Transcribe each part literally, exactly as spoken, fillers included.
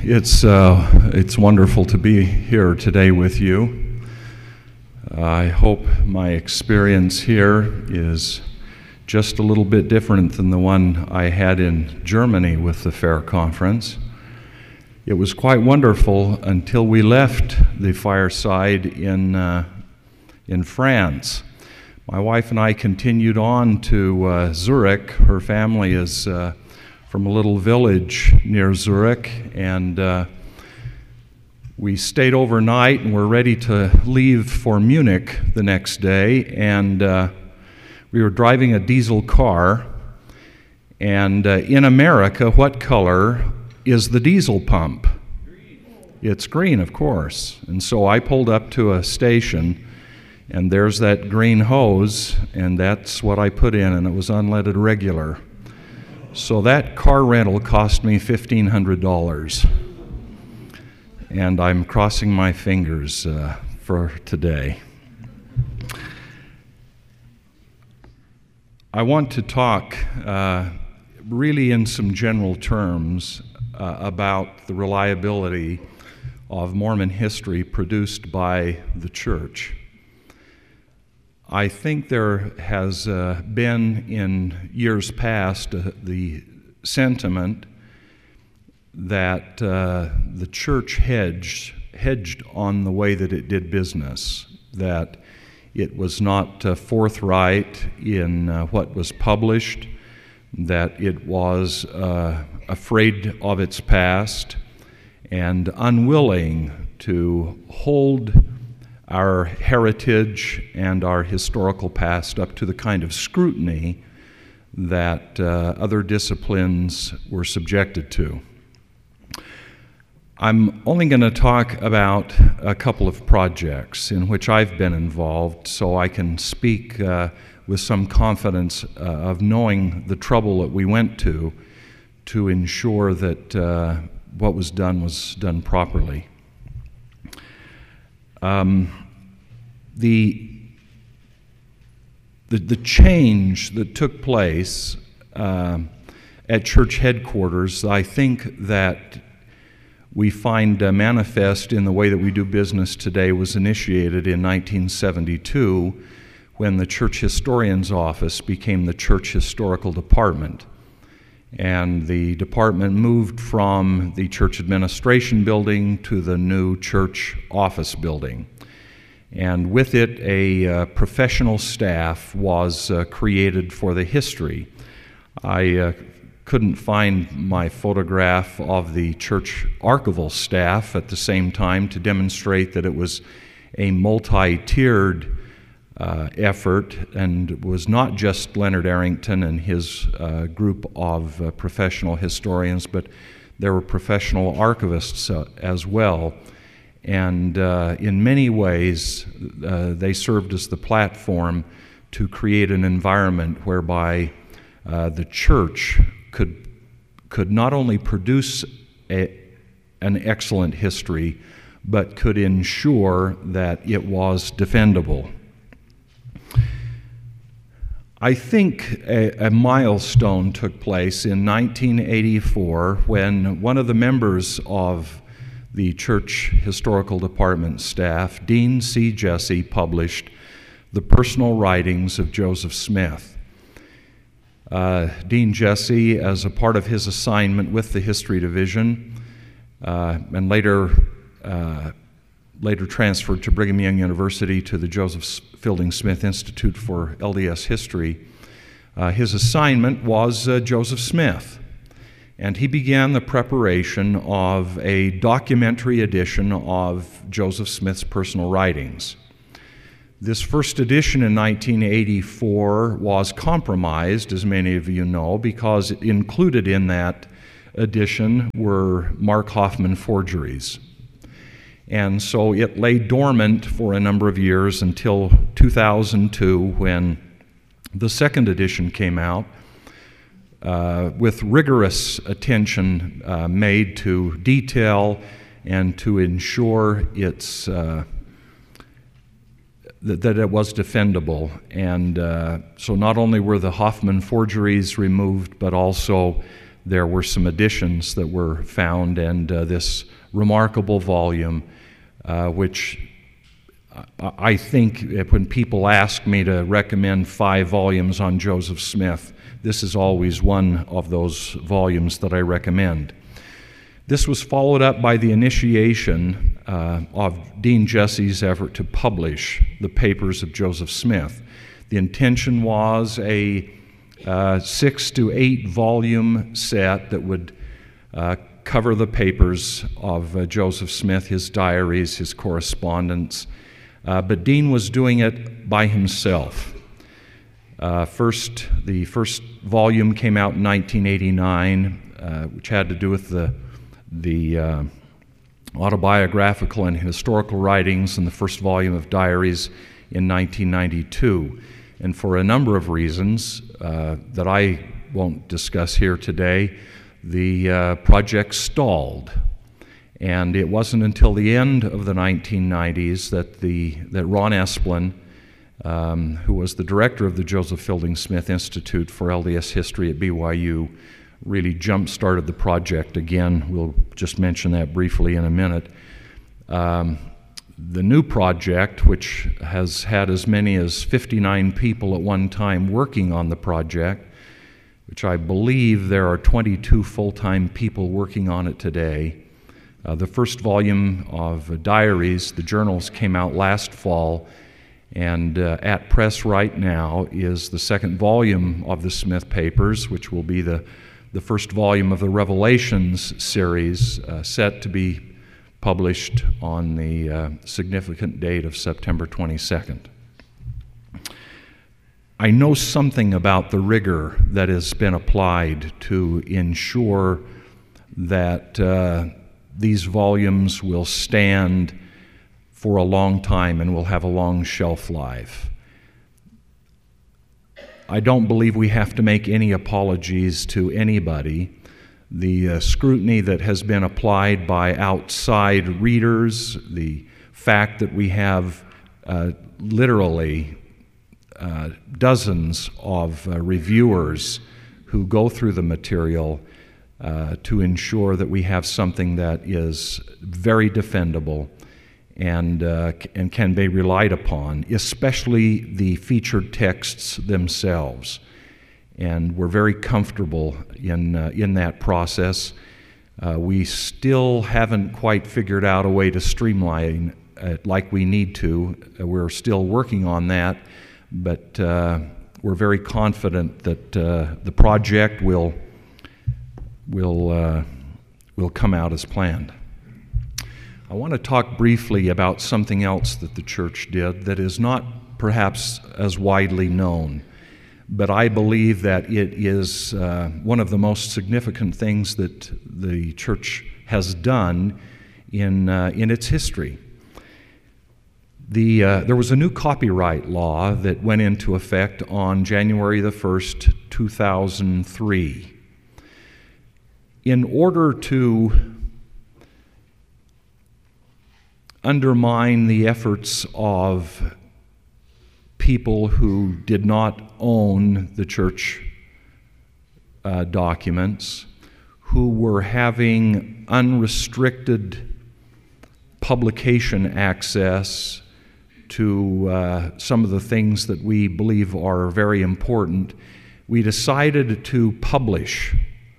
It's uh, it's wonderful to be here today with you. Uh, I hope my experience here is just a little bit different than the one I had in Germany with the Fair Conference. It was quite wonderful until we left the fireside in uh, in France. My wife and I continued on to uh, Zurich. Her family is uh, from a little village near Zurich, and uh, we stayed overnight and were ready to leave for Munich the next day, and uh, we were driving a diesel car, and uh, in America, what color is the diesel pump? Green. It's green, of course. And so I pulled up to a station, and there's that green hose, and that's what I put in, and it was unleaded regular. So that car rental cost me fifteen hundred dollars, and I'm crossing my fingers uh, for today. I want to talk uh, really in some general terms uh, about the reliability of Mormon history produced by the church. I think there has uh, been in years past uh, the sentiment that uh, the church hedged, hedged on the way that it did business, that it was not uh, forthright in uh, what was published, that it was uh, afraid of its past and unwilling to hold our heritage and our historical past up to the kind of scrutiny that uh, other disciplines were subjected to. I'm only going to talk about a couple of projects in which I've been involved, so I can speak uh, with some confidence uh, of knowing the trouble that we went to to ensure that uh, what was done was done properly. Um, the, the the change that took place uh, at church headquarters, I think that we find uh, manifest in the way that we do business today, was initiated in nineteen seventy-two when the Church Historian's Office became the Church Historical Department. And the department moved from the church administration building to the new church office building. And with it, a uh, professional staff was uh, created for the history. I uh, couldn't find my photograph of the church archival staff at the same time to demonstrate that it was a multi-tiered uh, effort and was not just Leonard Arrington and his uh, group of uh, professional historians, but there were professional archivists uh, as well. And uh, in many ways, uh, they served as the platform to create an environment whereby uh, the church could could not only produce a, an excellent history, but could ensure that it was defendable. I think a, a milestone took place in nineteen eighty-four when one of the members of the Church Historical Department staff, Dean C. Jesse, published the personal writings of Joseph Smith. Uh, Dean Jesse, as a part of his assignment with the History Division, uh, and later uh, later transferred to Brigham Young University to the Joseph Fielding Smith Institute for L D S History, uh, his assignment was uh, Joseph Smith. And he began the preparation of a documentary edition of Joseph Smith's personal writings. This first edition in nineteen eighty-four was compromised, as many of you know, because included in that edition were Mark Hoffman forgeries. And so it lay dormant for a number of years until two thousand two, when the second edition came out, uh, with rigorous attention uh, made to detail and to ensure its uh, that, that it was defendable. And uh, so not only were the Hoffman forgeries removed, but also there were some additions that were found, and uh, this remarkable volume, uh, which I think when people ask me to recommend five volumes on Joseph Smith, this is always one of those volumes that I recommend. This was followed up by the initiation uh, of Dean Jesse's effort to publish the papers of Joseph Smith. The intention was a uh, six to eight volume set that would uh, cover the papers of uh, Joseph Smith, his diaries, his correspondence. Uh, but Dean was doing it by himself. Uh, first, the first volume came out in nineteen eighty-nine, uh, which had to do with the the uh, autobiographical and historical writings, and the first volume of diaries in nineteen ninety-two. And for a number of reasons uh, that I won't discuss here today, the uh, project stalled. And it wasn't until the end of the nineteen nineties that the that Ron Esplin, um, who was the director of the Joseph Fielding Smith Institute for L D S History at B Y U, really jump-started the project again. We'll just mention that briefly in a minute. Um, the new project, which has had as many as fifty-nine people at one time working on the project, which I believe there are twenty-two full-time people working on it today. Uh, the first volume of uh, diaries, the journals, came out last fall, and uh, at press right now is the second volume of the Smith Papers, which will be the, the first volume of the Revelations series, uh, set to be published on the uh, significant date of September twenty-second. I know something about the rigor that has been applied to ensure that uh, these volumes will stand for a long time and will have a long shelf life. I don't believe we have to make any apologies to anybody. The uh, scrutiny that has been applied by outside readers, the fact that we have uh, literally uh, dozens of uh, reviewers who go through the material Uh, to ensure that we have something that is very defendable and, uh, and can be relied upon, especially the featured texts themselves. And we're very comfortable in, uh, in that process. Uh, we still haven't quite figured out a way to streamline it like we need to. Uh, we're still working on that, but uh, we're very confident that uh, the project will will uh, will come out as planned. I want to talk briefly about something else that the church did that is not perhaps as widely known, but I believe that it is uh, one of the most significant things that the church has done in uh, in its history. The, uh, there was a new copyright law that went into effect on January the first, two thousand three. In order to undermine the efforts of people who did not own the church uh, documents, who were having unrestricted publication access to uh, some of the things that we believe are very important, we decided to publish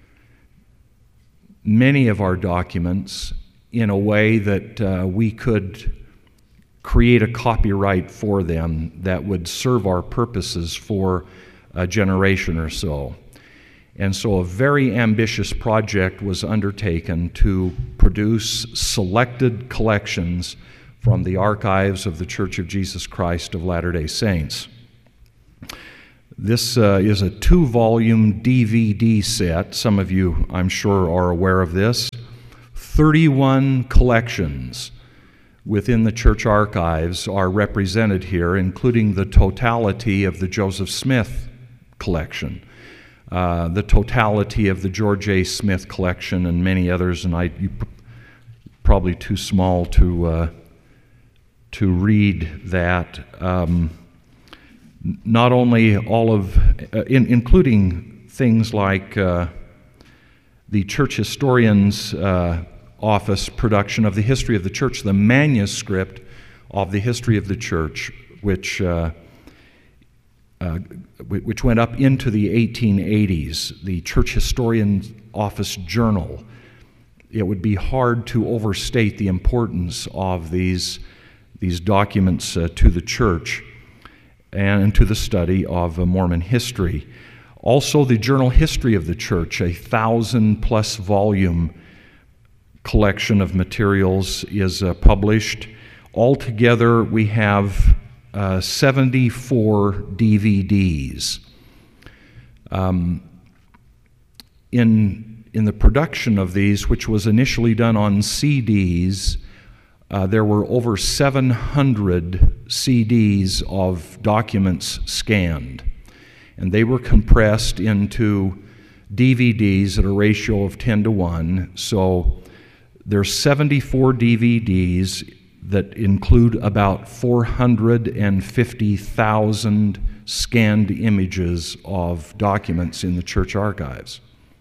many of our documents in a way that uh, we could create a copyright for them that would serve our purposes for a generation or so. And so a very ambitious project was undertaken to produce selected collections from the archives of the Church of Jesus Christ of Latter-day Saints. This uh, is a two-volume D V D set. Some of you, I'm sure, are aware of this. thirty-one collections within the church archives are represented here, including the totality of the Joseph Smith collection, uh, the totality of the George A. Smith collection, and many others. And I, you, probably too small to uh, to read that. Um, Not only all of, uh, in, including things like uh, the church historian's uh, office production of the history of the church, the manuscript of the history of the church, which uh, uh, which went up into the eighteen eighties, the Church Historian's Office Journal. It would be hard to overstate the importance of these, these documents uh, to the church and to the study of uh, Mormon history. Also, the Journal History of the Church, a thousand-plus volume collection of materials, is uh, published. Altogether, we have uh, seventy-four D V Ds. Um, in In the production of these, which was initially done on C Ds, uh, there were over seven hundred C Ds of documents scanned. And they were compressed into D V Ds at a ratio of ten to one. So there's seventy-four D V Ds that include about four hundred fifty thousand scanned images of documents in the church archives.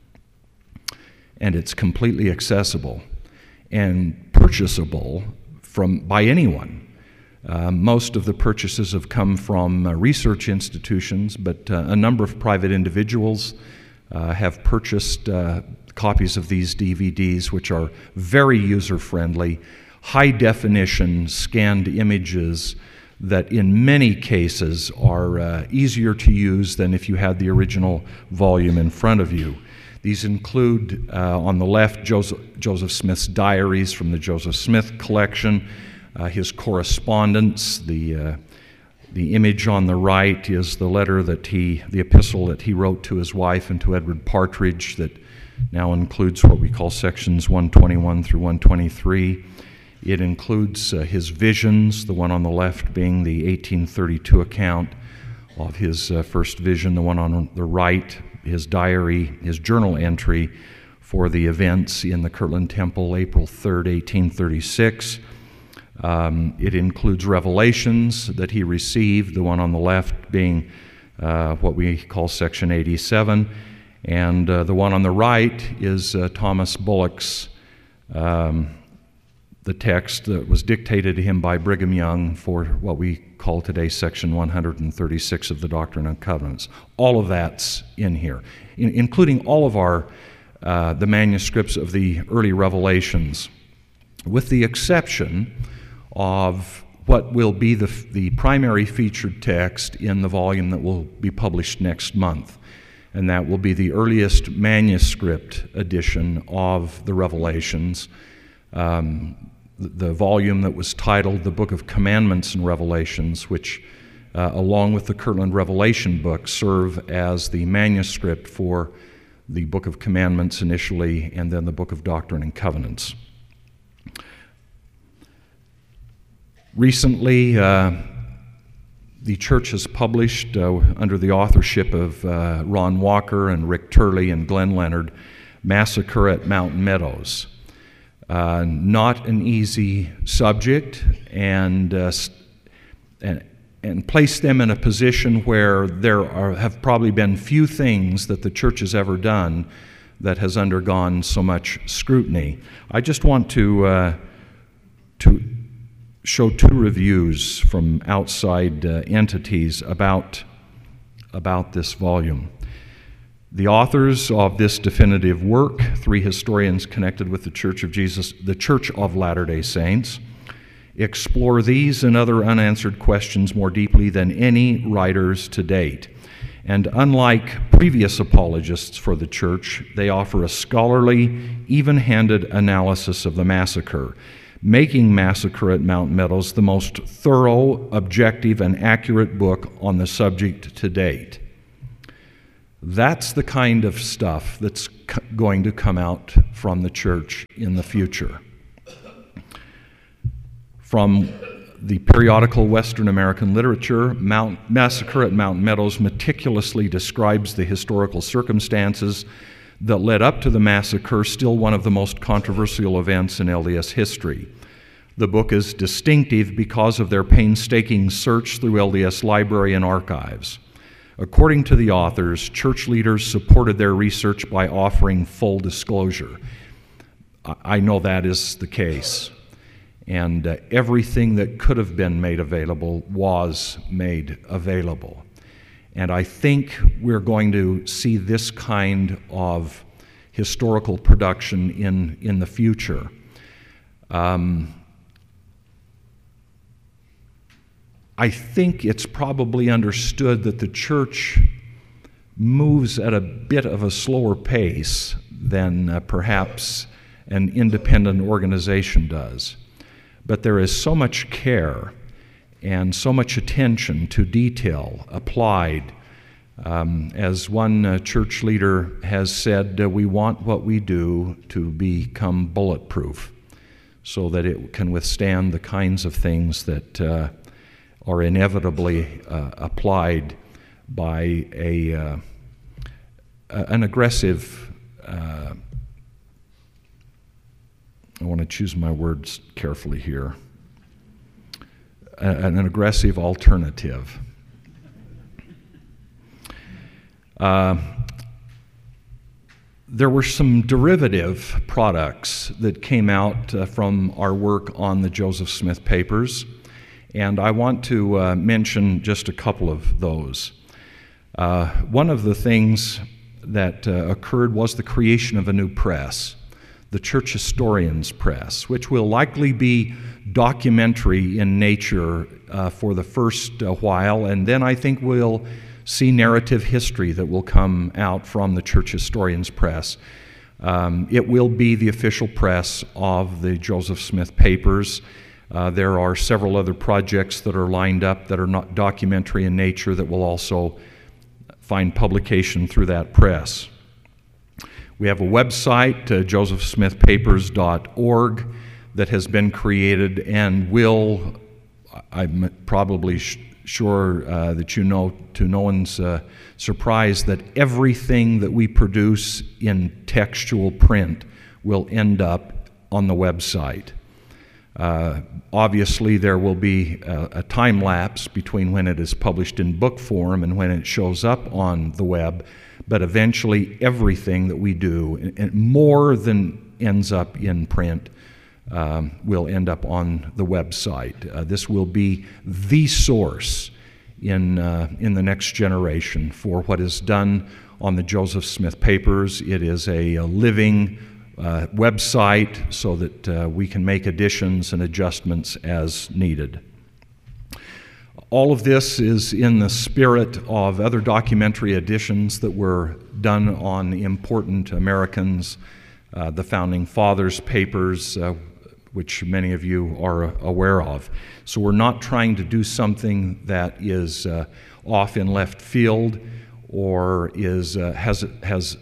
And it's completely accessible and purchasable from by anyone. Uh, most of the purchases have come from uh, research institutions, but uh, a number of private individuals uh, have purchased uh, copies of these D V Ds, which are very user-friendly, high-definition scanned images that in many cases are uh, easier to use than if you had the original volume in front of you. These include, uh, on the left, Joseph, Joseph Smith's diaries from the Joseph Smith collection, uh, his correspondence. The, uh, the image on the right is the letter that he, the epistle that he wrote to his wife and to Edward Partridge that now includes what we call sections one twenty-one through one twenty-three. It includes uh, his visions, the one on the left being the eighteen thirty-two account of his uh, first vision, the one on the right, his diary, his journal entry for the events in the Kirtland Temple, April third, eighteen thirty-six. Um, it includes revelations that he received, the one on the left being uh, what we call section eighty-seven, and uh, the one on the right is uh, Thomas Bullock's, um, the text that was dictated to him by Brigham Young for what we call today section one thirty-six of the Doctrine and Covenants. All of that's in here, in, including all of our uh, the manuscripts of the early revelations, with the exception of what will be the, the primary featured text in the volume that will be published next month, and that will be the earliest manuscript edition of the Revelations. Um, the volume that was titled The Book of Commandments and Revelations, which, uh, along with the Kirtland Revelation book, serve as the manuscript for the Book of Commandments initially, and then the Book of Doctrine and Covenants. Recently, uh, the church has published, uh, under the authorship of uh, Ron Walker and Rick Turley and Glenn Leonard, Massacre at Mountain Meadows. Uh, not an easy subject, and, uh, and and place them in a position where there are, have probably been few things that the church has ever done that has undergone so much scrutiny. I just want to uh, to show two reviews from outside uh, entities about about this volume. The authors of this definitive work, three historians connected with the Church of Jesus, the Church of Latter-day Saints, explore these and other unanswered questions more deeply than any writers to date. And unlike previous apologists for the church, they offer a scholarly, even-handed analysis of the massacre, making Massacre at Mountain Meadows the most thorough, objective, and accurate book on the subject to date. That's the kind of stuff that's co- going to come out from the church in the future. From the periodical Western American literature, Mount, Massacre at Mountain Meadows meticulously describes the historical circumstances that led up to the massacre, still one of the most controversial events in L D S history. The book is distinctive because of their painstaking search through L D S library and archives. According to the authors, church leaders supported their research by offering full disclosure. I know that is the case. And uh, everything that could have been made available was made available. And I think we're going to see this kind of historical production in, in the future. Um, I think it's probably understood that the church moves at a bit of a slower pace than uh, perhaps an independent organization does. But there is so much care and so much attention to detail applied. Um, as one uh, church leader has said, uh, we want what we do to become bulletproof so that it can withstand the kinds of things that uh, are inevitably uh, applied by a uh, an aggressive, uh, I want to choose my words carefully here, an aggressive alternative. Uh, there were some derivative products that came out uh, from our work on the Joseph Smith Papers, and I want to uh, mention just a couple of those. Uh, one of the things that uh, occurred was the creation of a new press, the Church Historians Press, which will likely be documentary in nature uh, for the first uh, while, and then I think we'll see narrative history that will come out from the Church Historians Press. Um, it will be the official press of the Joseph Smith Papers. Uh, there are several other projects that are lined up that are not documentary in nature that will also find publication through that press. We have a website, uh, joseph smith papers dot org, that has been created and will, I'm probably sh- sure uh, that you know, to no one's uh, surprise, that everything that we produce in textual print will end up on the website. Uh, obviously, there will be a, a time lapse between when it is published in book form and when it shows up on the web, but eventually everything that we do, and more than ends up in print, um, will end up on the website. Uh, this will be the source in, uh, in the next generation for what is done on the Joseph Smith Papers. It is a, a living Uh, website so that uh, we can make additions and adjustments as needed. All of this is in the spirit of other documentary editions that were done on important Americans, uh, the Founding Fathers Papers, uh, which many of you are aware of. So we're not trying to do something that is uh, off in left field or is uh, has has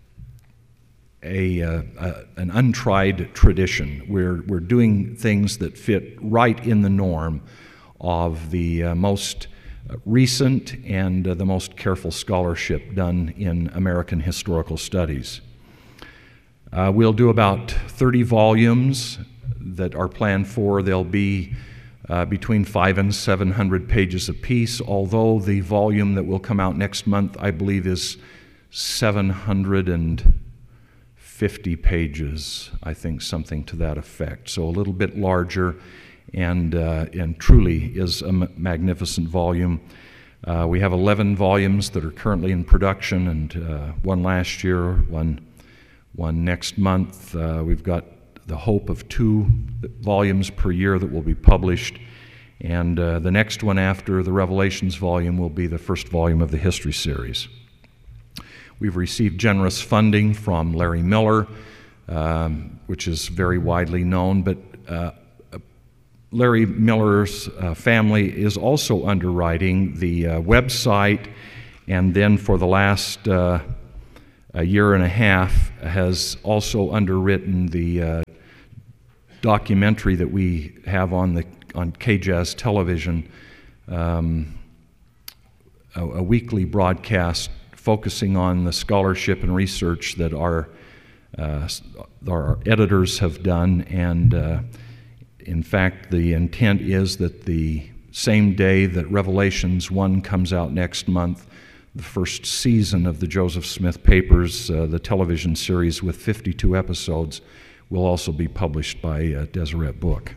A, uh, uh, an untried tradition. We're, we're doing things that fit right in the norm of the uh, most recent and uh, the most careful scholarship done in American historical studies. Uh, we'll do about thirty volumes that are planned for. They'll be uh, between five and seven hundred pages apiece, although the volume that will come out next month, I believe, is seven hundred fifty pages, I think, something to that effect. So a little bit larger, and uh, and truly is a m- magnificent volume. Uh, we have eleven volumes that are currently in production, and uh, one last year, one one next month. Uh, we've got the hope of two volumes per year that will be published, and uh, the next one after the Revelations volume will be the first volume of the history series. We've received generous funding from Larry Miller, um, which is very widely known, but uh, Larry Miller's uh, family is also underwriting the uh, website, and then for the last uh, a year and a half has also underwritten the uh, documentary that we have on the on K J A Z television, um, a, a weekly broadcast focusing on the scholarship and research that our uh, our editors have done, and uh, in fact, the intent is that the same day that Revelations one comes out next month, the first season of the Joseph Smith Papers, uh, the television series with fifty-two episodes, will also be published by uh, Deseret Book.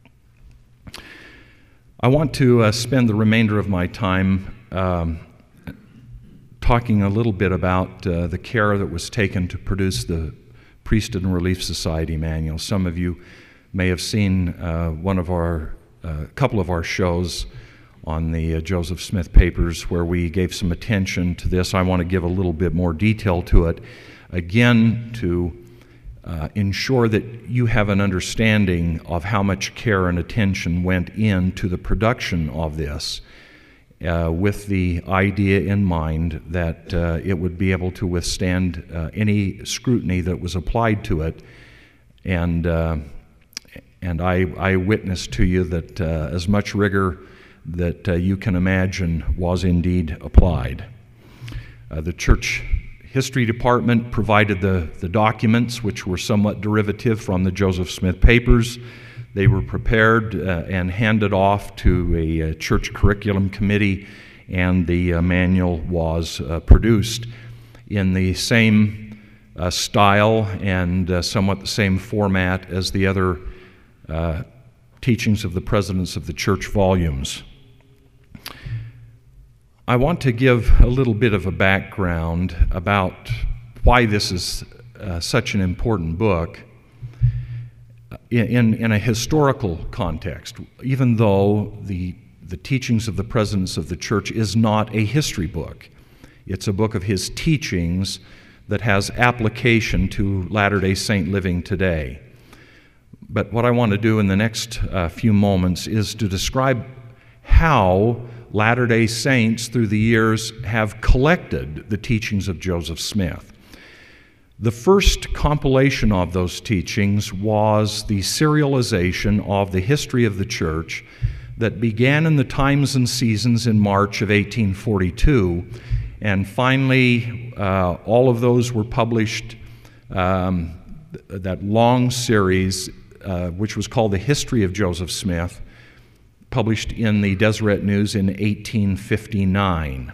I want to uh, spend the remainder of my time um, talking a little bit about uh, the care that was taken to produce the Priesthood and Relief Society manual. Some of you may have seen uh, one of our, a uh, couple of our shows on the uh, Joseph Smith Papers where we gave some attention to this. I want to give a little bit more detail to it, again, to uh, ensure that you have an understanding of how much care and attention went into the production of this, uh, with the idea in mind that uh, it would be able to withstand uh, any scrutiny that was applied to it. And uh, and I, I witness to you that uh, as much rigor that uh, you can imagine was indeed applied. Uh, the church history department provided the, the documents, which were somewhat derivative from the Joseph Smith Papers. They were prepared uh, and handed off to a, a church curriculum committee, and the uh, manual was uh, produced in the same uh, style and uh, somewhat the same format as the other uh, teachings of the presidents of the church volumes. I want to give a little bit of a background about why this is uh, such an important book in, in, in a historical context, even though the, the teachings of the presidents of the church is not a history book. It's a book of his teachings that has application to Latter-day Saint living today. But what I want to do in the next uh, few moments is to describe how Latter-day Saints through the years have collected the teachings of Joseph Smith. The first compilation of those teachings was the serialization of the history of the church that began in the Times and Seasons in March of eighteen forty-two, and finally uh, all of those were published, um, that long series, uh, which was called The History of Joseph Smith, published in the Deseret News in eighteen fifty-nine.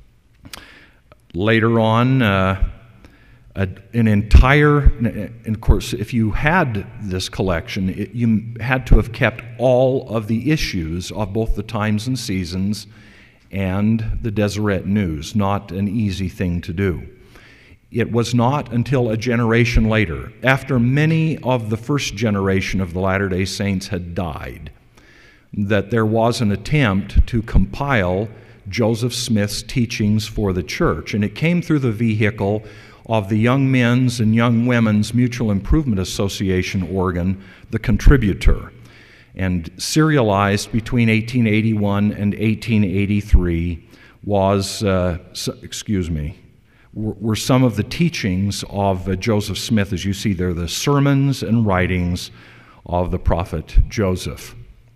Later on, uh, a, an entire, and of course, if you had this collection, it, you had to have kept all of the issues of both the Times and Seasons and the Deseret News. Not an easy thing to do. It was not until a generation later, after many of the first generation of the Latter-day Saints had died, that there was an attempt to compile Joseph Smith's teachings for the church. And it came through the vehicle of the Young Men's and Young Women's Mutual Improvement Association organ, the Contributor, and serialized between eighteen eighty-one and eighteen eighty-three was, uh, excuse me, were some of the teachings of uh, Joseph Smith. As you see there, the sermons and writings of the prophet Joseph.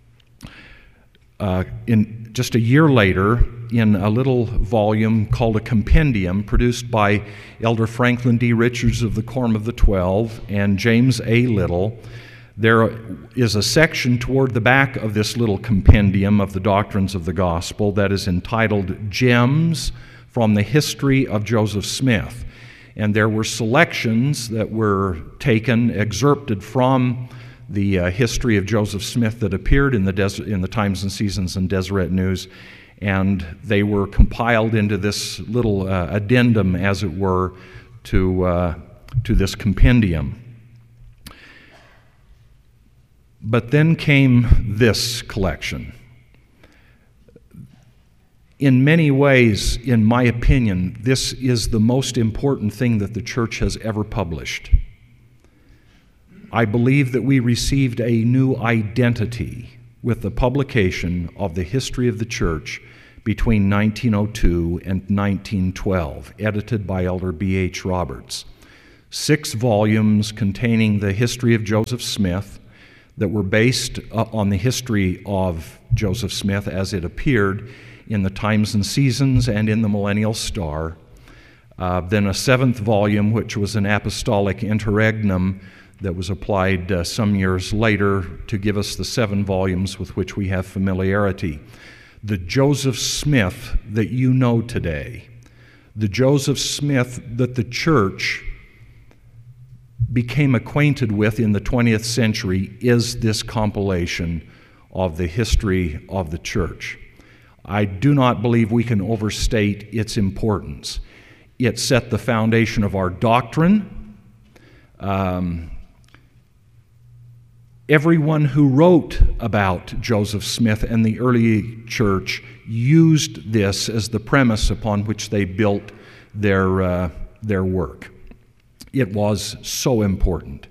Uh, in just a year later, in a little volume called a compendium produced by Elder Franklin D. Richards of the Quorum of the Twelve and James A. Little, there is a section toward the back of this little compendium of the doctrines of the gospel that is entitled Gems from the History of Joseph Smith. And there were selections that were taken, excerpted from the uh, history of Joseph Smith that appeared in the, Des- in the Times and Seasons and Deseret News, and they were compiled into this little uh, addendum, as it were, to, uh, to this compendium. But then came this collection. In many ways, in my opinion, this is the most important thing that the church has ever published. I believe that we received a new identity with the publication of the history of the church between nineteen oh two and nineteen twelve, edited by Elder B H Roberts. Six volumes containing the history of Joseph Smith that were based uh, on the history of Joseph Smith as it appeared in the Times and Seasons and in the Millennial Star. Uh, then a seventh volume, which was an apostolic interregnum that was applied uh, some years later to give us the seven volumes with which we have familiarity. The Joseph Smith that you know today the Joseph Smith that the church became acquainted with in the twentieth century is this compilation of the history of the church. I do not believe we can overstate its importance. It set the foundation of our doctrine. Um, everyone who wrote about Joseph Smith and the early church used this as the premise upon which they built their, uh, their work. It was so important.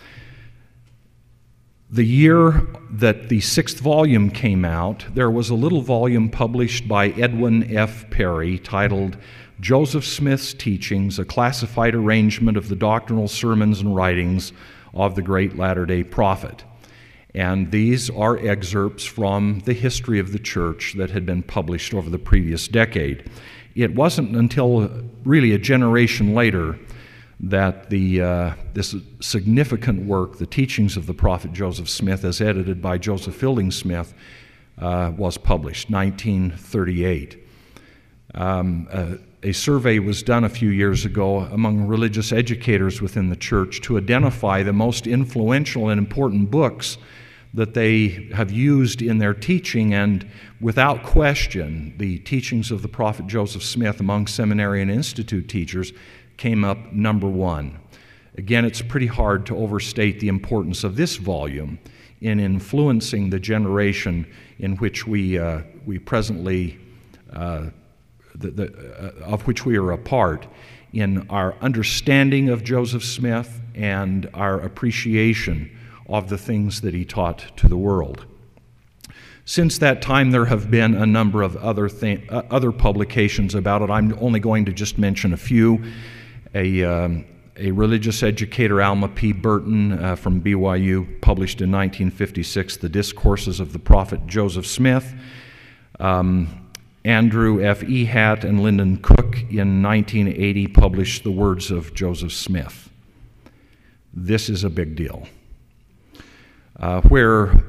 The year that the sixth volume came out, there was a little volume published by Edwin F. Perry titled Joseph Smith's Teachings, a classified arrangement of the doctrinal sermons and writings of the great Latter-day Prophet. And these are excerpts from the history of the church that had been published over the previous decade. It wasn't until really a generation later that the uh, this significant work, the teachings of the prophet Joseph Smith, as edited by Joseph Fielding Smith, uh, was published, nineteen thirty-eight. Um, a, a survey was done a few years ago among religious educators within the church to identify the most influential and important books that they have used in their teaching, and without question, the teachings of the prophet Joseph Smith among seminary and institute teachers came up number one. Again, it's pretty hard to overstate the importance of this volume in influencing the generation in which we uh, we presently, uh, the, the, uh, of which we are a part, in our understanding of Joseph Smith and our appreciation of the things that he taught to the world. Since that time, there have been a number of other th- uh, other publications about it. I'm only going to just mention a few. A, um, a religious educator, Alma P. Burton, uh, from B Y U, published in nineteen fifty-six The Discourses of the Prophet Joseph Smith. Um, Andrew F. Ehat and Lyndon Cook in nineteen eighty published The Words of Joseph Smith. This is a big deal. Uh, where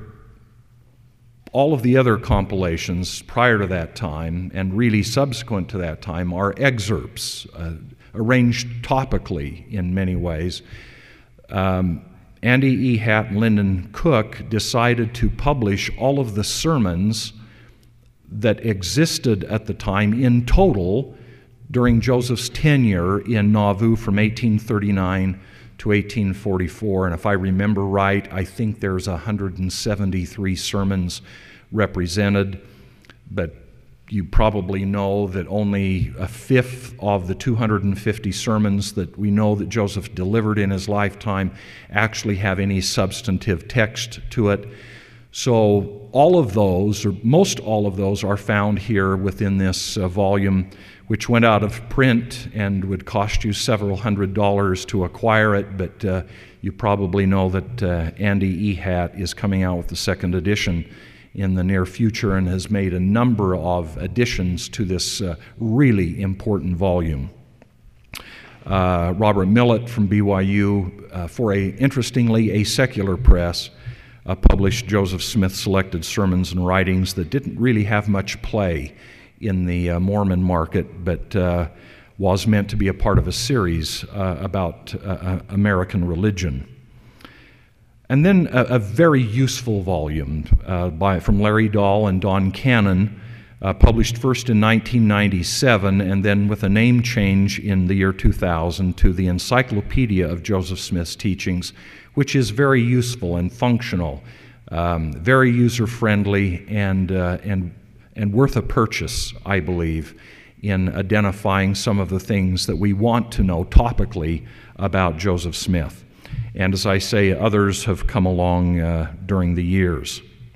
all of the other compilations prior to that time and really subsequent to that time are excerpts, uh, arranged topically in many ways. Um, Andy Ehat and Lyndon Cook decided to publish all of the sermons that existed at the time in total during Joseph's tenure in Nauvoo from eighteen thirty-nine to eighteen forty-four. And if I remember right, I think there's one hundred seventy-three sermons represented, but you probably know that only a fifth of the two hundred fifty sermons that we know that Joseph delivered in his lifetime actually have any substantive text to it. So all of those, or most all of those, are found here within this uh, volume, which went out of print and would cost you several hundred dollars to acquire it, but uh, you probably know that uh, Andy Ehat is coming out with the second edition in the near future and has made a number of additions to this uh, really important volume. Uh, Robert Millett from B Y U, uh, for a, interestingly, a secular press, uh, published Joseph Smith Selected Sermons and Writings that didn't really have much play in the uh, Mormon market, but uh, was meant to be a part of a series uh, about uh, American religion. And then a, a very useful volume uh, by, from Larry Dahl and Don Cannon, uh, published first in nineteen ninety-seven and then with a name change in the year two thousand to the Encyclopedia of Joseph Smith's Teachings, which is very useful and functional, um, very user-friendly, and, uh, and, and worth a purchase, I believe, in identifying some of the things that we want to know topically about Joseph Smith. And as I say, others have come along uh, during the years.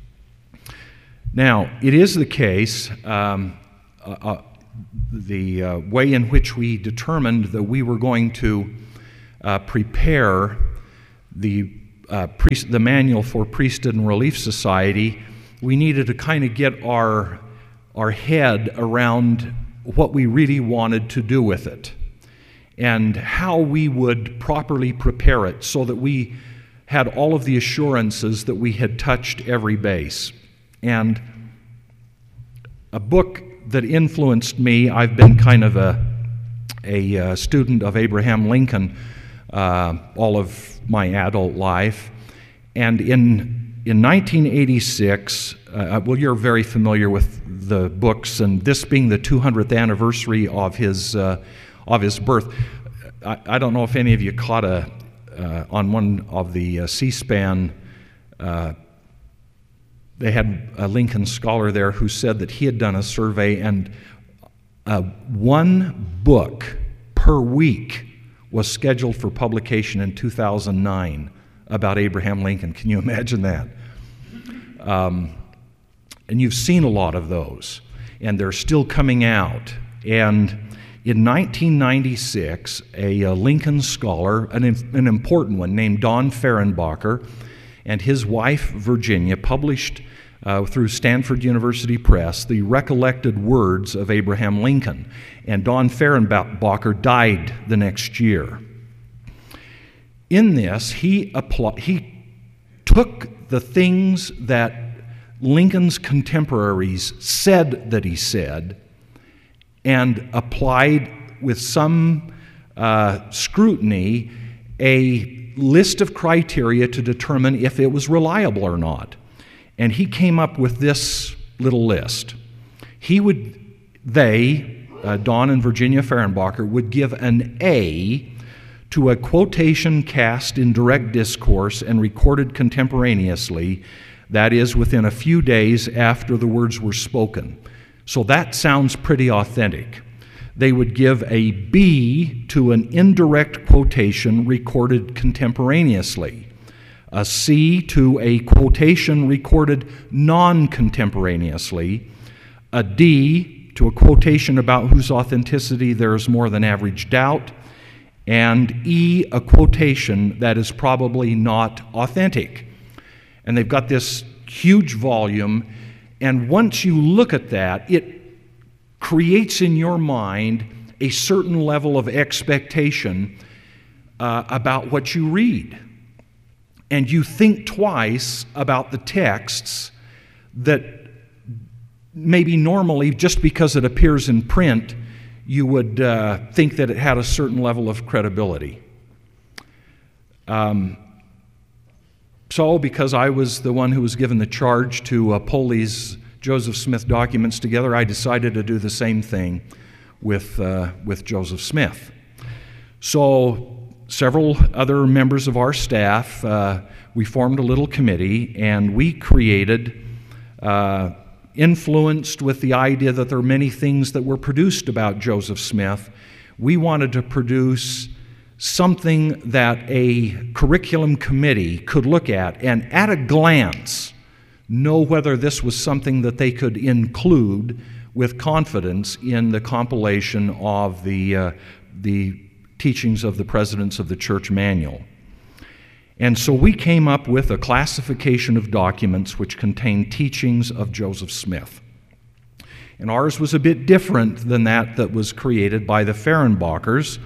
Now, it is the case, um, uh, uh, the uh, way in which we determined that we were going to uh, prepare the, uh, priest, the Manual for Priesthood and Relief Society, we needed to kind of get our, our head around what we really wanted to do with it and how we would properly prepare it so that we had all of the assurances that we had touched every base. And a book that influenced me, I've been kind of a a uh, student of Abraham Lincoln uh, all of my adult life. And in, in nineteen eighty-six, uh, well, you're very familiar with the books, and this being the two hundredth anniversary of his, uh, of his birth, I, I don't know if any of you caught a, uh, on one of the uh, C-SPAN, uh, they had a Lincoln scholar there who said that he had done a survey, and uh, one book per week was scheduled for publication in two thousand nine about Abraham Lincoln. Can you imagine that? Um, and you've seen a lot of those, and they're still coming out. And in nineteen ninety-six, a, a Lincoln scholar, an, an important one, named Don Fehrenbacher, and his wife, Virginia, published uh, through Stanford University Press the recollected words of Abraham Lincoln. And Don Fehrenbacher died the next year. In this, he, apply, he took the things that Lincoln's contemporaries said that he said and applied with some uh, scrutiny a list of criteria to determine if it was reliable or not. And he came up with this little list. He would, they, uh, Don and Virginia Fehrenbacher, would give an A to a quotation cast in direct discourse and recorded contemporaneously, that is, within a few days after the words were spoken. So that sounds pretty authentic. They would give a B to an indirect quotation recorded contemporaneously, a C to a quotation recorded non-contemporaneously, a D to a quotation about whose authenticity there is more than average doubt, and E, a quotation that is probably not authentic. And they've got this huge volume, and once you look at that, it creates in your mind a certain level of expectation uh, about what you read. And you think twice about the texts that maybe normally, just because it appears in print, you would uh, think that it had a certain level of credibility. Um, so, because I was the one who was given the charge to uh, pull these Joseph Smith documents together, I decided to do the same thing with, uh, with Joseph Smith. So, several other members of our staff, uh, we formed a little committee, and we created, uh, influenced with the idea that there are many things that were produced about Joseph Smith, we wanted to produce something that a curriculum committee could look at and at a glance know whether this was something that they could include with confidence in the compilation of the, uh, the teachings of the Presidents of the Church Manual. And so we came up with a classification of documents which contained teachings of Joseph Smith. And ours was a bit different than that that was created by the Fehrenbachers.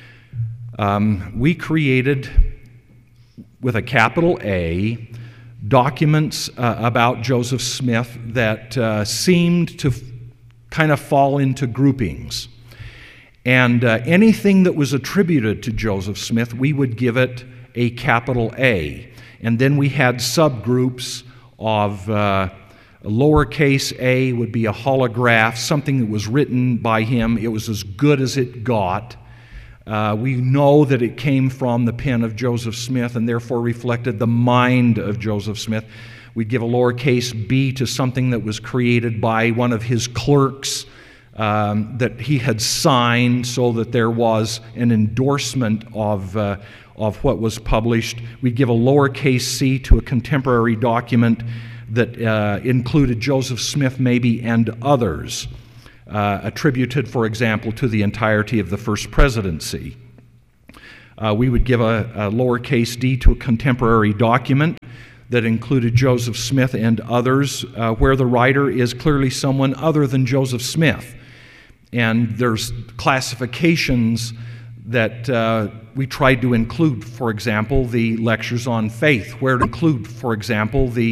Um, we created, with a capital A, documents uh, about Joseph Smith that uh, seemed to f- kind of fall into groupings. And uh, anything that was attributed to Joseph Smith, we would give it a capital A. And then we had subgroups of uh, lowercase a would be a holograph, something that was written by him. It was as good as it got. Uh, we know that it came from the pen of Joseph Smith and therefore reflected the mind of Joseph Smith. We'd give a lowercase b to something that was created by one of his clerks um, that he had signed so that there was an endorsement of, uh, of what was published. We'd give a lowercase c to a contemporary document that uh, included Joseph Smith maybe and others. Uh, attributed, for example, to the entirety of the first presidency. Uh, we would give a, a lowercase d to a contemporary document that included Joseph Smith and others, uh, where the writer is clearly someone other than Joseph Smith. And there's classifications that uh, we tried to include, for example, the lectures on faith, where to include, for example, the